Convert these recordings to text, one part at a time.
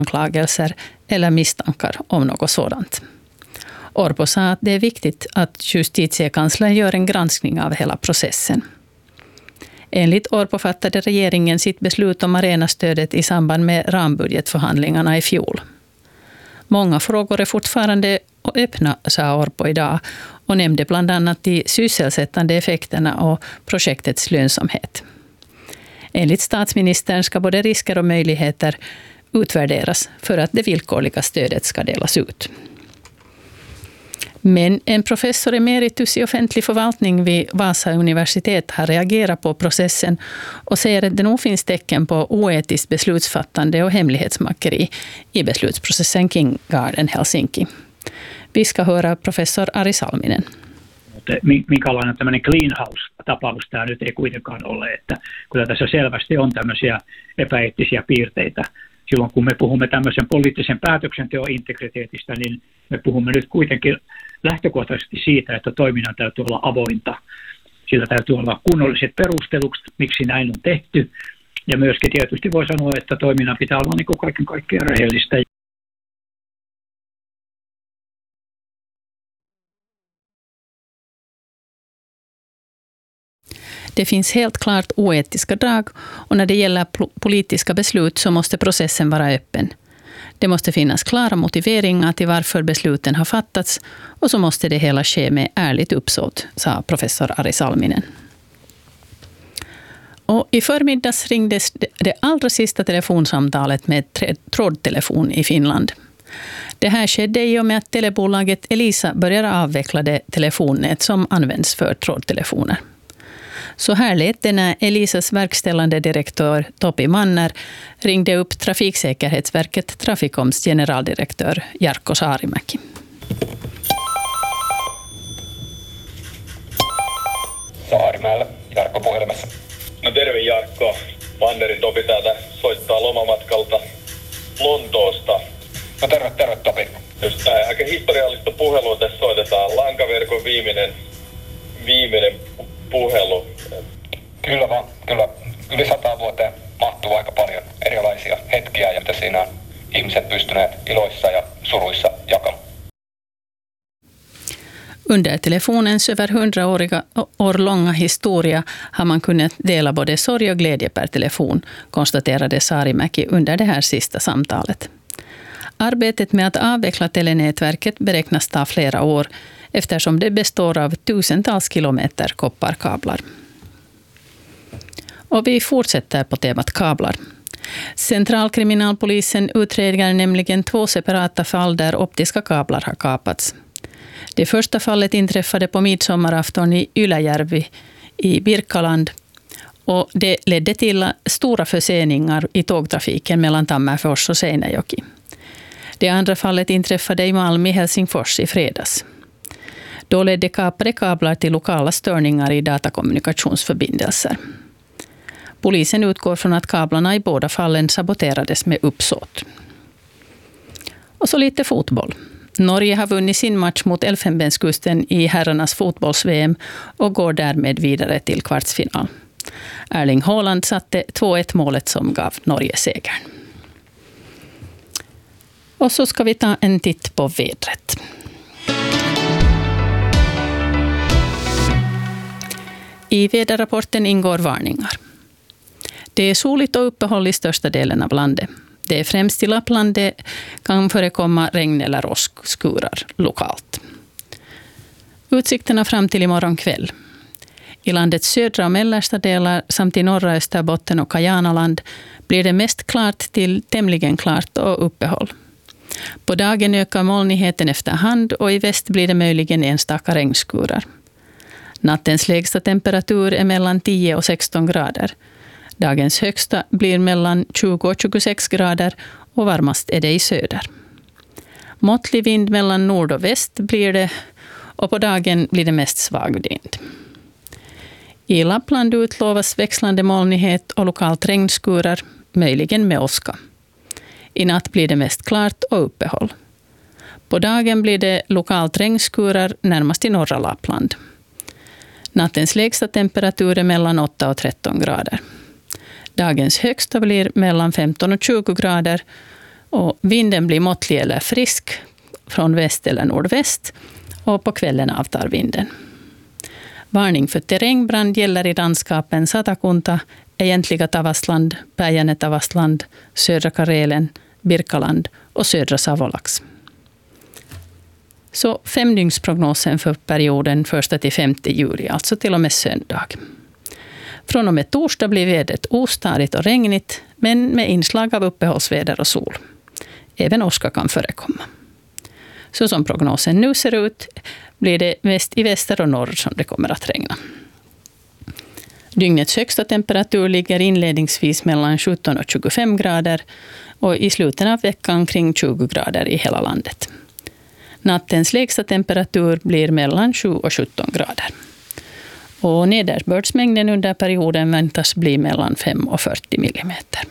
anklagelser eller misstankar om något sådant. Orpo sa att det är viktigt att justitiekanslern gör en granskning av hela processen. Enligt Orpo fattade regeringen sitt beslut om arenastödet i samband med rambudgetförhandlingarna i fjol. Många frågor är fortfarande öppna, sa Orpo idag, och nämnde bland annat de sysselsättande effekterna och projektets lönsamhet. Enligt statsministern ska både risker och möjligheter utvärderas för att det villkorliga stödet ska delas ut. Men en professor emeritus i offentlig förvaltning vid Vasa universitet har reagerat på processen och säger att det nog finns tecken på oetiskt beslutsfattande och hemlighetsmakeri i beslutsprocessen kring Garden Helsinki. Vi ska höra professor Ari Salminen. Minkälainen tämmöinen cleanhouse-tapaus tämä nyt ei kuitenkaan ole, että kyllä tässä selvästi on tämmöisiä epäeettisiä piirteitä. Silloin kun me puhumme tämmöisen poliittisen päätöksenteon integriteetistä, niin me puhumme nyt kuitenkin lähtökohtaisesti siitä, että toiminnan täytyy olla avointa. Sillä täytyy olla kunnolliset perustelut, miksi näin on tehty. Ja myöskin tietysti voi sanoa, että toiminnan pitää olla niin kuin kaiken kaikkiaan rehellistä. Det finns helt klart oetiska drag och när det gäller politiska beslut så måste processen vara öppen. Det måste finnas klara motiveringar till varför besluten har fattats och så måste det hela ske med ärligt uppsåt, sa professor Ari Salminen. Och i förmiddags ringdes det allra sista telefonsamtalet med trådtelefon i Finland. Det här skedde i och med att telebolaget Elisa började avveckla det telefonnät som används för trådtelefoner. Så här lät det när Elisas verkställande direktör Topi Manner ringde upp Trafiksäkerhetsverket Traficoms generaldirektör Jarkko Saarimäki. Saarimäellä, Jarkko puhelimessa. No terve Jarkko, Mannerin Topi täältä soittaa lomamatkalta Lontoosta. No terve Topi. Just aika historiallista puhelua tässä soitetaan, lankaverkon viimeinen puhelu. Kyllä vaan, kyllä. Yli 100 vuoteen mahtuu aika paljon erilaisia hetkiä, joita siinä on ihmiset pystyneet iloissa ja suruissa jakamaan. Under telefonens över 100 år långa historia har man kunnat dela både sorg och glädje per telefon, konstaterade Saarimäki under det här sista samtalet. Arbetet med att avveckla telenätverket beräknas ta flera år eftersom det består av tusentals kilometer kopparkablar. Och vi fortsätter på temat kablar. Centralkriminalpolisen utreder nämligen 2 separata fall där optiska kablar har kapats. Det första fallet inträffade på midsommarafton i Ylajärvi i Birkaland och det ledde till stora förseningar i tågtrafiken mellan Tammerfors och Seinäjoki. Det andra fallet inträffade i Malmö i Helsingfors i fredags. Då ledde kapade kablar till lokala störningar i datakommunikationsförbindelser. Polisen utgår från att kablarna i båda fallen saboterades med uppsåt. Och så lite fotboll. Norge har vunnit sin match mot Elfenbenskusten i herrarnas fotbolls-VM och går därmed vidare till kvartsfinal. Erling Haaland satte 2-1-målet som gav Norge segern. Och så ska vi ta en titt på vädret. I väderrapporten ingår varningar. Det är soligt och uppehåll i största delen av landet. Det är främst i Lappland det kan förekomma regn eller åskskurar lokalt. Utsikterna fram till imorgon kväll. I landets södra och mellersta delar samt i norra Österbotten och Kajanaland blir det mest klart till tämligen klart och uppehåll. På dagen ökar molnigheten efterhand och i väst blir det möjligen enstaka regnskurar. Nattens lägsta temperatur är mellan 10 och 16 grader. Dagens högsta blir mellan 20 och 26 grader och varmast är det i söder. Måttlig vind mellan nord och väst blir det och på dagen blir det mest svag vind. I Lappland utlovas växlande molnighet och lokalt regnskurar, möjligen med åska. I natt blir det mest klart och uppehåll. På dagen blir det lokalt regnskurar närmast i norra Lappland. Nattens lägsta temperatur är mellan 8 och 13 grader. Dagens högsta blir mellan 15 och 20 grader Och vinden blir måttlig eller frisk från väst eller nordväst och på kvällen avtar vinden. Varning för terrängbrand gäller i landskapen Satakunta, egentliga Tavastland, Päijänne-Tavastland, södra Karelen, Birkaland och södra Savolax. Så 5-dygnsprognosen för perioden 1-5 juli, alltså till och med söndag. Från och med torsdag blir vädret ostadigt och regnigt, men med inslag av uppehållsväder och sol. Även åska kan förekomma. Så som prognosen nu ser ut blir det mest i väster och norr som det kommer att regna. Dygnets högsta temperatur ligger inledningsvis mellan 17 och 25 grader och i slutet av veckan kring 20 grader i hela landet. Nattens lägsta temperatur blir mellan 7 och 17 grader. Och nederbördsmängden under perioden väntas bli mellan 5 och 40 millimeter.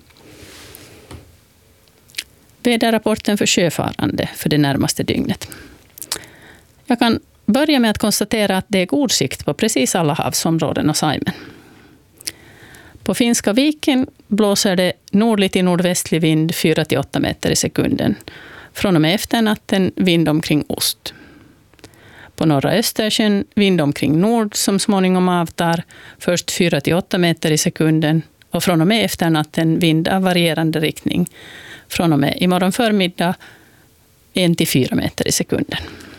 Väderrapporten för sjöfarande för det närmaste dygnet. Jag kan börja med att konstatera att det är god sikt på precis alla havsområden och Saimen. På Finska viken blåser det nordlig till nordvästlig vind 4-8 meter i sekunden. Från och med efternatten vind omkring ost. På norra Östersjön vind omkring nord som småningom avtar, först 4-8 meter i sekunden och från och med efternatten vind av varierande riktning. Från och med imorgon förmiddag 1-4 meter i sekunden.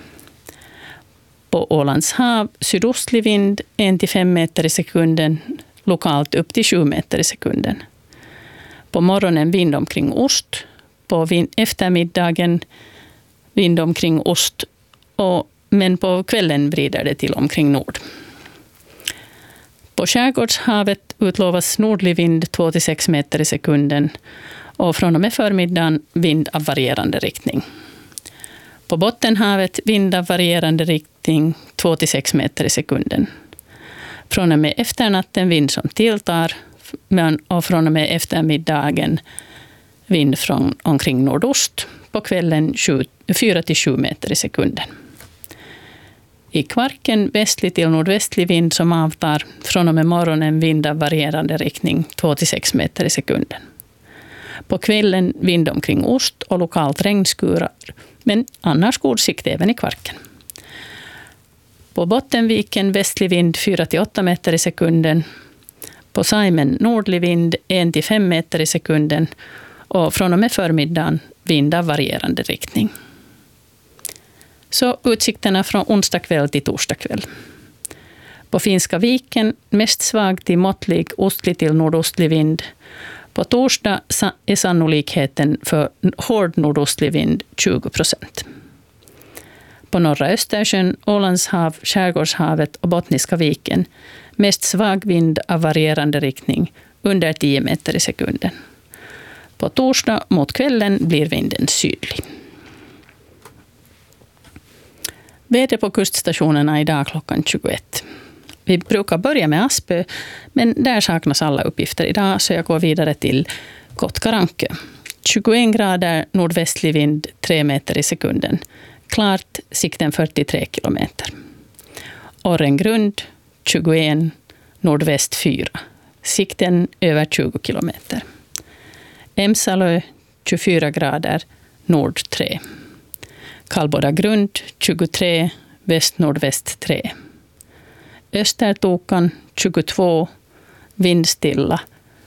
På Ålands hav sydostlig vind 1-5 meter i sekunden, lokalt upp till 7 meter i sekunden. På morgonen vind omkring ost, på eftermiddagen vind omkring ost, men på kvällen vrider det till omkring nord. På skärgårdshavet utlovas nordlig vind 2-6 meter i sekunden och från och med förmiddagen vind av varierande riktning. På Bottenhavet vind av varierande riktning 2-6 meter i sekunden. Från och med efternatten vind som tilltar och från och med eftermiddagen vind från omkring nordost. På kvällen 4-7 meter i sekunden. I Kvarken västlig till nordvästlig vind som avtar. Från och med morgonen vind av varierande riktning 2-6 meter i sekunden. På kvällen vind omkring ost och lokalt regnskurar, men annars god sikt även i Kvarken. På Bottenviken västlig vind 4-8 meter i sekunden. På Saimen nordlig vind 1-5 meter i sekunden och från och med förmiddagen vind av varierande riktning. Så utsikterna från onsdag kväll till torsdag kväll. På Finska viken mest svag till måttlig ostlig till nordostlig vind. På torsdag är sannolikheten för hård nordostlig vind 20%. På norra Östersjön, Ålandshav, Skärgårdshavet och Bottniska viken mest svag vind av varierande riktning under 10 meter i sekunden. På torsdag mot kvällen blir vinden sydlig. Väder på kuststationerna idag klockan 21. Vi brukar börja med Aspö, men där saknas alla uppgifter idag så jag går vidare till Kotkarankö. 21 grader nordvästlig vind 3 meter i sekunden. Klart, sikten 43 kilometer. Orrengrund 21 nordväst 4. Sikten över 20 kilometer. Emsalö 24 grader nord 3. Kallbodagrund 23 väst-nordväst 3. Östertokan 22 vindstilla.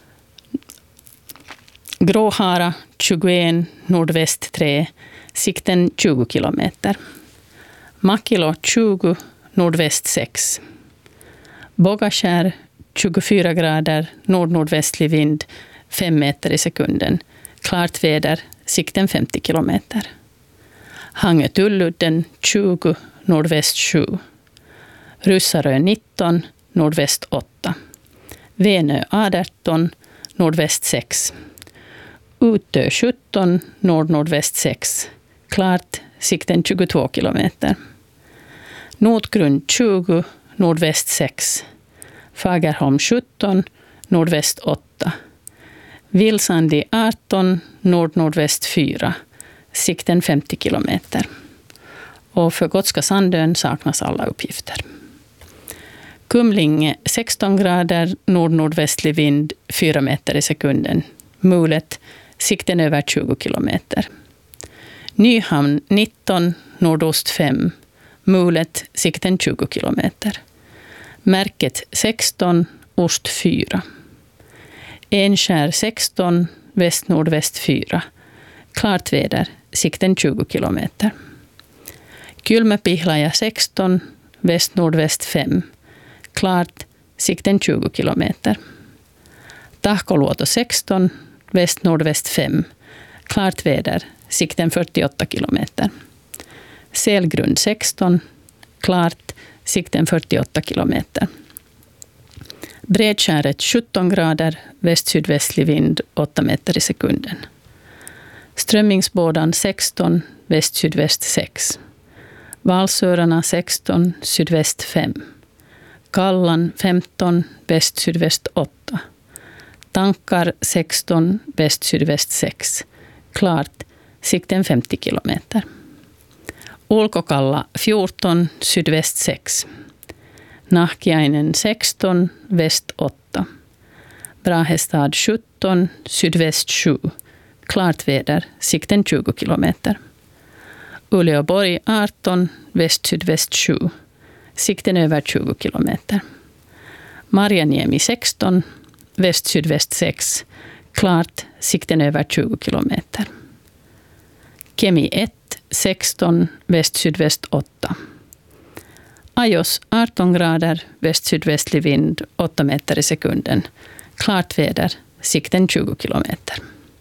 Gråhara 21 nordväst 3. Sikten 20 kilometer. Makilo 20 nordväst 6. Bogaskär 24 grader nord-nordvästlig vind 5 meter i sekunden. Klart väder, sikten 50 kilometer. Hangö-Tulludden 20 nordväst 7. Ryssarö 19 nordväst 8. Venö 18 nordväst 6. Utö 17 nord-nordväst 6. Klart, sikten 22 kilometer. Notgrund 20 nordväst 6. Fagerholm 17 nordväst 8. Vilsandi 18 nord-nordväst 4. Sikten 50 kilometer. Och för Gotska Sandön saknas alla uppgifter. Kumlinge 16 grader nord-nordvästlig vind 4 meter i sekunden. Mulet sikten över 20 kilometer. Nyhamn 19, nordost 5, Mulet, sikten 20 kilometer. Märket 16, ost 4. Enskär 16, väst-nordväst 4. Klart väder, sikten 20 kilometer. Kylmäpihlaja 16, väst-nordväst 5. Klart, sikten 20 kilometer. Tahkoluoto 16, väst-nordväst 5. Klart väder, sikten 48 kilometer. Selgrund 16, klart, sikten 48 kilometer. Bredskäret 17 grader, väst-sydvästlig vind 8 meter i sekunden. Strömmingsbådan 16, väst-sydväst 6. Valsörarna 16, sydväst 5. Kallan 15, väst-sydväst 8. Tankar 16, väst-sydväst 6. Klart, sikten 50 kilometer. Ulkokalla 14, sydväst 6. Nahkiainen 16, väst 8. Brahestad 17, sydväst 7. Klart väder, sikten 20 kilometer. Uleåborg 18, väst-sydväst 7. Sikten över 20 kilometer. Marjaniemi 16, väst-sydväst 6. Klart, sikten över 20 kilometer. Kemi 1, 16, väst-sydväst 8. Ajos 18 grader, väst-sydvästlig vind 8 meter i sekunden. Klart väder, sikten 20 kilometer.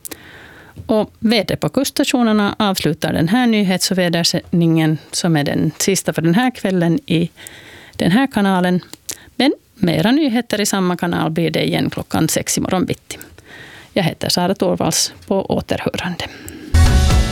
Och väder på kuststationerna avslutar den här nyhets- och vädersändningen som är den sista för den här kvällen i den här kanalen. Men mera nyheter i samma kanal blir det igen klockan 6 i morgon bitti. Jag heter Sara Torvalds, på återhörande.